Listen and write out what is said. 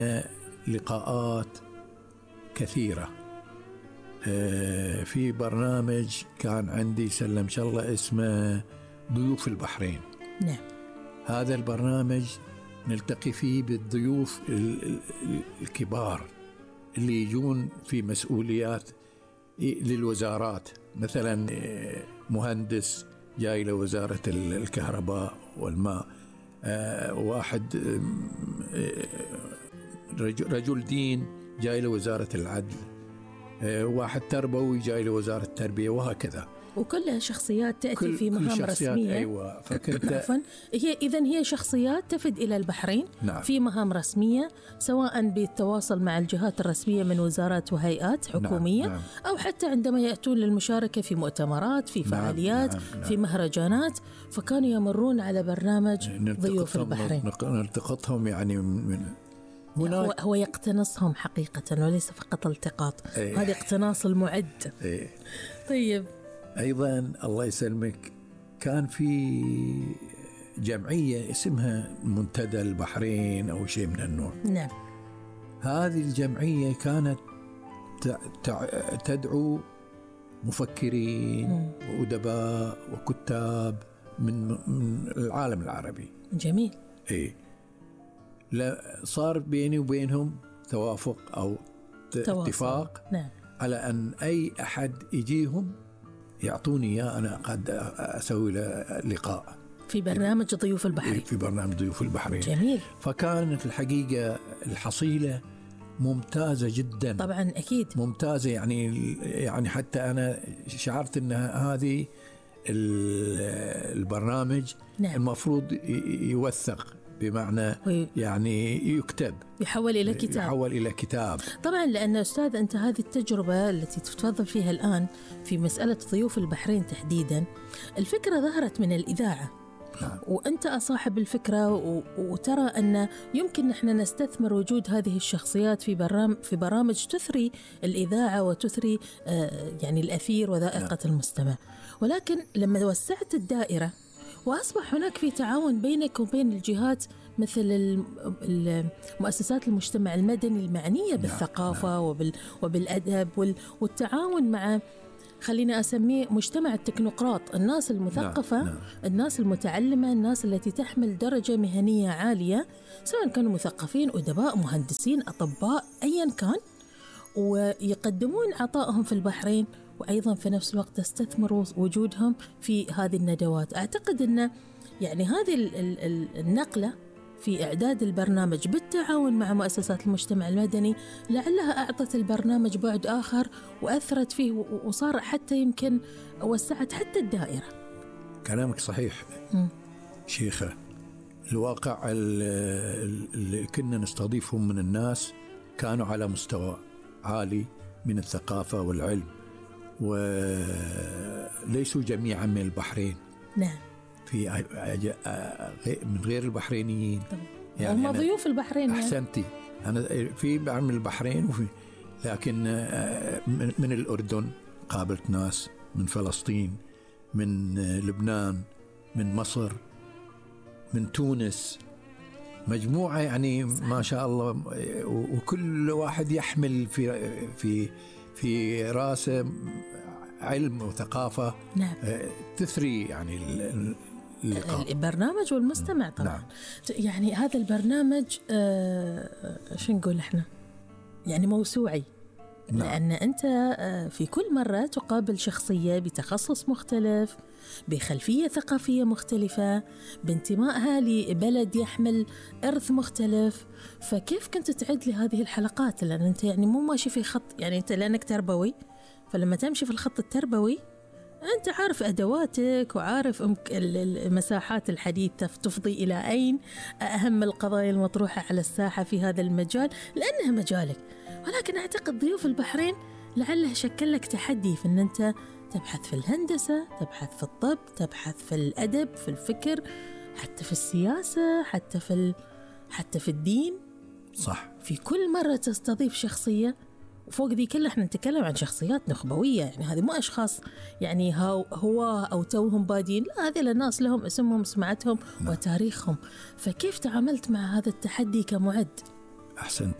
لقاءات كثيرة. في برنامج كان عندي سلم شالله اسمه ضيوف البحرين. نعم. هذا البرنامج نلتقي فيه بالضيوف الكبار اللي يجون في مسؤوليات للوزارات، مثلا مهندس جاي لوزارة الكهرباء والماء، واحد رجل دين جاي لوزارة العدل، واحد تربوي جاي لوزارة التربية، وهكذا. وكلها شخصيات تأتي في مهام رسمية. أيوة. فكنت عفوا، هي شخصيات تفد إلى البحرين. نعم. في مهام رسمية، سواء بالتواصل مع الجهات الرسمية من وزارات وهيئات حكومية. نعم. أو حتى عندما يأتون للمشاركة في مؤتمرات، في فعاليات. نعم. في مهرجانات. فكانوا يمرون على برنامج ضيوف البحرين. نلتقطهم يعني من هو يقتنصهم حقيقة، وليس فقط التقاط. هذا اقتناص المعد. طيب، أيضا الله يسلمك، كان في جمعية اسمها منتدى البحرين أو شيء من النوع. نعم. هذه الجمعية كانت تدعو مفكرين وأدباء وكتاب من العالم العربي. جميل. لا صار بيني وبينهم توافق أو اتفاق. نعم. على أن أي أحد يجيهم يعطوني إياه، أنا قد أسوي له لقاء في برنامج ضيوف البحرين. في برنامج ضيوف البحرين. جميل. فكانت الحقيقة الحصيلة ممتازة جدا. طبعا أكيد ممتازة، يعني حتى أنا شعرت أن هذه البرنامج نعم. المفروض يوثق، بمعنى يعني يكتب، يحول إلى كتاب. طبعا، لأن أستاذ أنت هذه التجربة التي تتفضل فيها الآن في مسألة ضيوف البحرين تحديدا، الفكرة ظهرت من الإذاعة. نعم. وأنت أصاحب الفكرة، وترى أن يمكن نحن نستثمر وجود هذه الشخصيات في برامج تثري الإذاعة وتثري يعني الأثير وذائقة المستمع. ولكن لما وسعت الدائرة وأصبح هناك في تعاون بينك وبين الجهات مثل مؤسسات المجتمع المدني المعنية بالثقافة وبالأدب، والتعاون مع، خلينا أسميه مجتمع التكنوقراط، الناس المثقفة. الناس المتعلمة، الناس التي تحمل درجة مهنية عالية، سواء كانوا مثقفين، أدباء، مهندسين، أطباء، أيا كان، ويقدمون عطائهم في البحرين، وأيضا في نفس الوقت تستثمروا وجودهم في هذه الندوات. أعتقد أن يعني هذه النقلة في إعداد البرنامج بالتعاون مع مؤسسات المجتمع المدني لعلها أعطت البرنامج بعد آخر وأثرت فيه، وصار حتى يمكن وسعت حتى الدائرة. كلامك صحيح شيخة. الواقع اللي كنا نستضيفهم من الناس كانوا على مستوى عالي من الثقافة والعلم، وليسوا جميعا من البحرين. نعم. في من غير البحرينيين، يعني هم ضيوف البحرين. أحسنتي. أنا في من البحرين، لكن من الأردن قابلت ناس، من فلسطين، من لبنان، من مصر، من تونس، مجموعة يعني ما شاء الله. وكل واحد يحمل في راسه علم وثقافة. نعم. تثري يعني البرنامج والمستمع طبعا. نعم. يعني هذا البرنامج شو نقول احنا، يعني موسوعي. نعم. لأن أنت في كل مرة تقابل شخصية بتخصص مختلف، بخلفية ثقافية مختلفة، بانتمائها لبلد يحمل إرث مختلف. فكيف كنت تعد لهذه الحلقات؟ لأن أنت يعني مو ماشي في خط، يعني أنت لأنك تربوي، فلما تمشي في الخط التربوي أنت عارف أدواتك وعارف المساحات الحديث تفضي إلى أين، أهم القضايا المطروحة على الساحة في هذا المجال لأنها مجالك. ولكن أعتقد ضيوف البحرين لعله شكل لك تحدي في أن أنت تبحث في الهندسة، تبحث في الطب، تبحث في الأدب، في الفكر، حتى في السياسة، حتى في الدين. صح. في كل مرة تستضيف شخصية، وفوق ذي كلها احنا نتكلم عن شخصيات نخبوية، يعني هذه مو أشخاص يعني هو أو توهم بادين، لا، هذه الناس لهم اسمهم، سمعتهم وتاريخهم. فكيف تعاملت مع هذا التحدي كمعد؟ أحسنت.